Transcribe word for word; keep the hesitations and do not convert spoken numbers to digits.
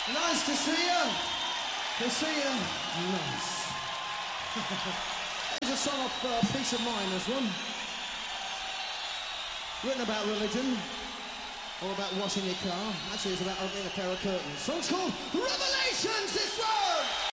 Nice to see you. To see you. Nice. Here's a song of uh, Peace of Mind, this one. Written about religion. Or about washing your car. Actually, it's about opening a pair of curtains. Song's called Revelations, this one!